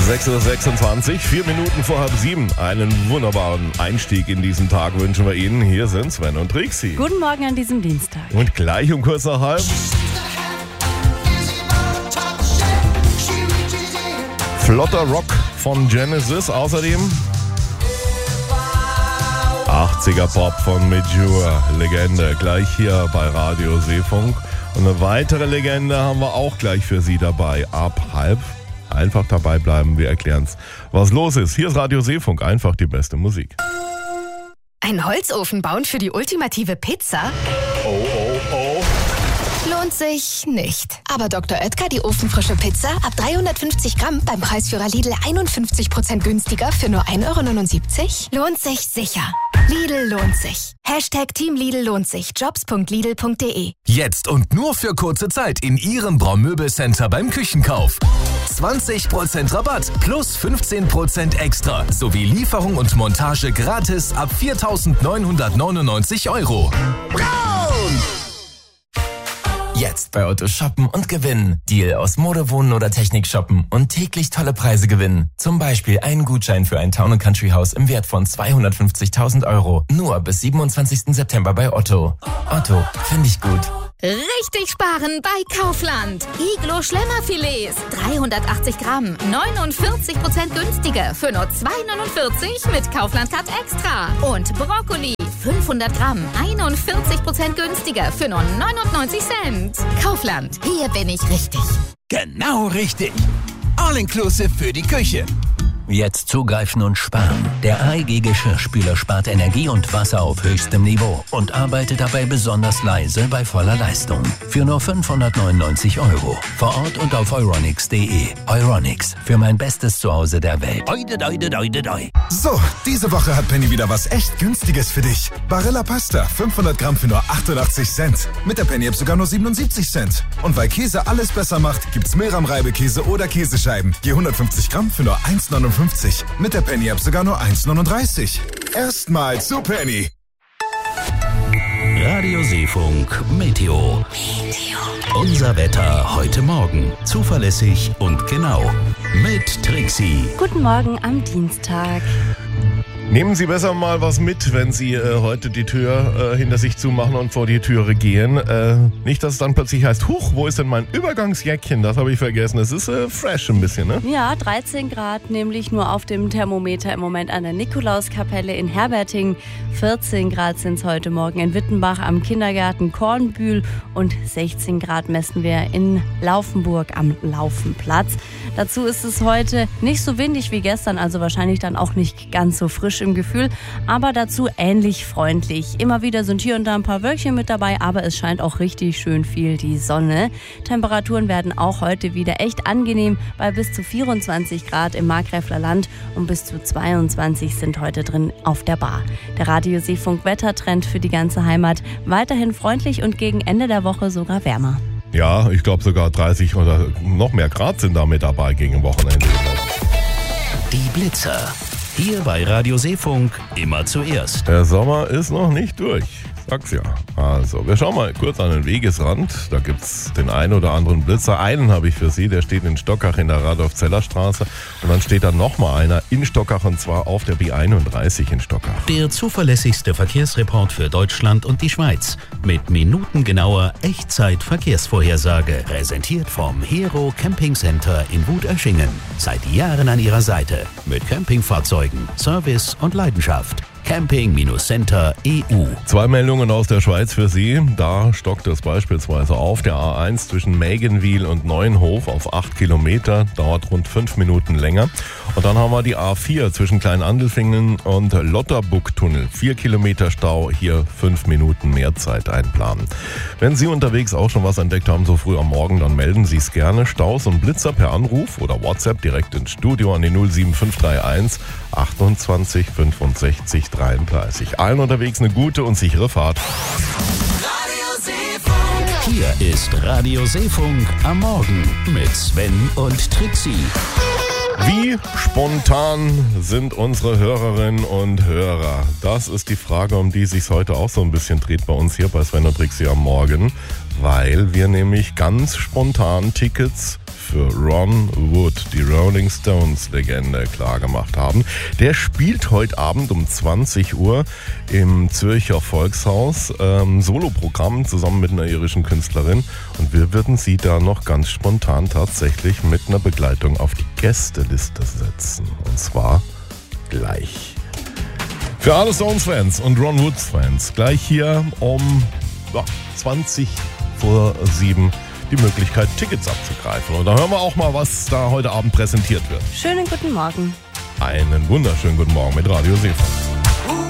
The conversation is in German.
6:26 Uhr, 4 Minuten vor 6:30. Einen wunderbaren Einstieg in diesen Tag wünschen wir Ihnen. Hier sind Sven und Trixi. Guten Morgen an diesem Dienstag. Und gleich um kurz nach halb flotter Rock von Genesis. Außerdem 80er Pop von Major, Legende, gleich hier bei Radio Seefunk. Und eine weitere Legende haben wir auch gleich für Sie dabei, ab halb. Einfach dabei bleiben, wir erklären's, was los ist. Hier ist Radio Seefunk, einfach die beste Musik. Ein Holzofen bauen für die ultimative Pizza? Oh. Lohnt sich nicht. Aber Dr. Oetker, die ofenfrische Pizza, ab 350 Gramm beim Preisführer Lidl 51% günstiger für nur 1,79 €? Lohnt sich sicher. Lidl lohnt sich. Hashtag Team Lidl lohnt sich. Jobs.lidl.de. Jetzt und nur für kurze Zeit in Ihrem Braumöbelcenter beim Küchenkauf. 20% Rabatt plus 15% extra sowie Lieferung und Montage gratis ab 4.999 €. Jetzt bei Otto shoppen und gewinnen. Deal aus Mode, Wohnen oder Technik shoppen und täglich tolle Preise gewinnen. Zum Beispiel einen Gutschein für ein Town & Country Haus im Wert von 250.000 €. Nur bis 27. September bei Otto. Otto, finde ich gut. Richtig sparen bei Kaufland. Iglo Schlemmerfilets, 380 Gramm, 49% günstiger für nur 2,49 € mit Kaufland Cut Extra. Und Brokkoli, 500 Gramm, 41% günstiger für nur 99 Cent. Kaufland, hier bin ich richtig. Genau richtig. All-inclusive für die Küche. Jetzt zugreifen und sparen. Der AEG Geschirrspüler spart Energie und Wasser auf höchstem Niveau und arbeitet dabei besonders leise bei voller Leistung. Für nur 599 €. Vor Ort und auf euronics.de. Euronics, für mein bestes Zuhause der Welt. So, diese Woche hat Penny wieder was echt Günstiges für dich. Barilla Pasta, 500 Gramm für nur 88 Cent. Mit der Penny-App sogar nur 77 Cent. Und weil Käse alles besser macht, gibt's Meram-Reibekäse oder Käsescheiben. Je 150 Gramm für nur 1,59 €. Mit der Penny-App sogar nur 1,39 €. Erstmal zu Penny. Radio Seefunk Meteo. Unser Wetter heute Morgen. Zuverlässig und genau. Mit Trixi. Guten Morgen am Dienstag. Nehmen Sie besser mal was mit, wenn Sie heute die Tür hinter sich zumachen und vor die Türe gehen. Nicht, dass es dann plötzlich heißt, huch, wo ist denn mein Übergangsjäckchen? Das habe ich vergessen. Es ist fresh ein bisschen, ne? Ja, 13 Grad, nämlich nur auf dem Thermometer im Moment an der Nikolauskapelle in Herberting. 14 Grad sind es heute Morgen in Wittenbach am Kindergarten Kornbühl und 16 Grad messen wir in Laufenburg am Laufenplatz. Dazu ist es heute nicht so windig wie gestern, also wahrscheinlich dann auch nicht ganz so frisch im Gefühl, aber dazu ähnlich freundlich. Immer wieder sind hier und da ein paar Wölkchen mit dabei, aber es scheint auch richtig schön viel die Sonne. Temperaturen werden auch heute wieder echt angenehm, bei bis zu 24 Grad im Markgräfler Land und bis zu 22 sind heute drin auf der Bar. Der Radio Seefunk Wettertrend für die ganze Heimat weiterhin freundlich und gegen Ende der Woche sogar wärmer. Ja, ich glaube sogar 30 oder noch mehr Grad sind da mit dabei gegen Wochenende. Die Blitzer. Hier bei Radio Seefunk immer zuerst. Der Sommer ist noch nicht durch. Sag's ja. Also, wir schauen mal kurz an den Wegesrand. Da gibt's den einen oder anderen Blitzer. Einen habe ich für Sie, der steht in Stockach in der Radolf-Zeller-Straße. Und dann steht da nochmal einer in Stockach und zwar auf der B31 in Stockach. Der zuverlässigste Verkehrsreport für Deutschland und die Schweiz. Mit minutengenauer Echtzeit-Verkehrsvorhersage. Präsentiert vom Hero Camping Center in Wut-Öschingen. Seit Jahren an Ihrer Seite. Mit Campingfahrzeugen, Service und Leidenschaft. Camping-Center EU. 2 Meldungen aus der Schweiz für Sie. Da stockt es beispielsweise auf der A1 zwischen Mägenwil und Neuenhof auf 8 Kilometer. Dauert rund 5 Minuten länger. Und dann haben wir die A4 zwischen Kleinandelfingen und Lotterbuck-Tunnel. 4 Kilometer Stau, hier 5 Minuten mehr Zeit einplanen. Wenn Sie unterwegs auch schon was entdeckt haben, so früh am Morgen, dann melden Sie es gerne. Staus und Blitzer per Anruf oder WhatsApp direkt ins Studio an die 07531 28 65 33. Allen unterwegs eine gute und sichere Fahrt. Hier ist Radio Seefunk am Morgen mit Sven und Trixi. Wie spontan sind unsere Hörerinnen und Hörer? Das ist die Frage, um die es sich heute auch so ein bisschen dreht bei uns hier bei Sven und Trixi am Morgen, weil wir nämlich ganz spontan Tickets für Ron Wood, die Rolling Stones-Legende, klargemacht haben. Der spielt heute Abend um 20 Uhr im Zürcher Volkshaus. Soloprogramm zusammen mit einer irischen Künstlerin. Und wir würden sie da noch ganz spontan tatsächlich mit einer Begleitung auf die Gästeliste setzen. Und zwar gleich. Für alle Stones-Fans und Ron Woods-Fans gleich hier um 20 vor 7 die Möglichkeit, Tickets abzugreifen. Und da hören wir auch mal, was da heute Abend präsentiert wird. Schönen guten Morgen. Einen wunderschönen guten Morgen mit Radio Seefunk.